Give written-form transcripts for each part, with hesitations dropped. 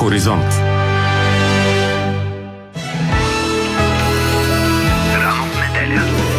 Хоризонт. Рано в неделя.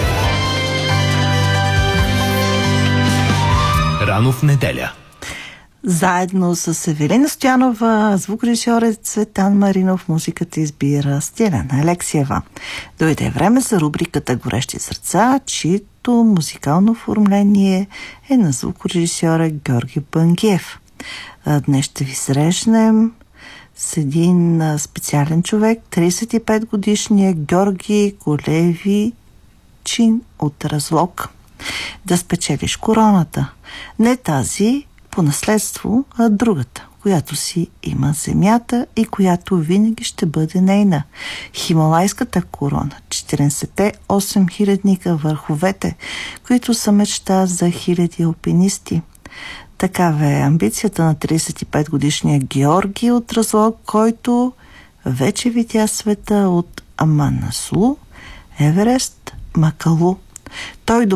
Рано в неделя. Заедно с Евелина Стоянова, звукорежисьорът Цветан Маринов, музиката избира Стиляна Алексиева. Дойде време за рубриката Горещи сърца, чието музикално оформление е на звукорежисьора Георги Бангиев. Днес ще ви срещнем с един специален човек, 35 годишния Георги Голевичин от Разлог. Да спечелиш короната. Не тази по наследство, а другата, която си има земята и която винаги ще бъде нейна. Хималайската корона, 14-те 8 хилядника, върховете, които са мечта за хиляди алпинисти. Такава е амбицията на 35 годишния Георги от Разлог, който вече видя света от Аманаслу, Еверест, Макалу. Той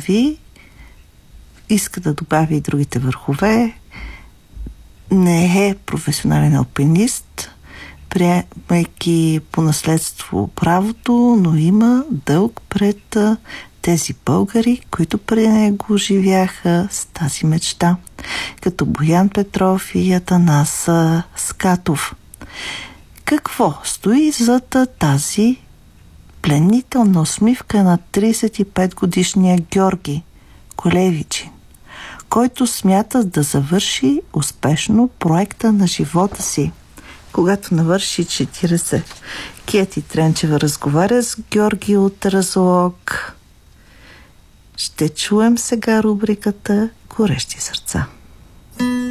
иска да добави и другите върхове. Не е професионален алпинист, приемайки по наследство правото, но има дълг пред тези българи, които преди него живяха с тази мечта, като Боян Петров и Атанас Скатов. Какво стои зад тази пленителна усмивка на 35 годишния Георги Голевичин, който смята да завърши успешно проекта на живота си, когато навърши 40. Кети Тренчева разговаря с Георги от Разлог. Ще чуем сега рубриката Горещи сърца.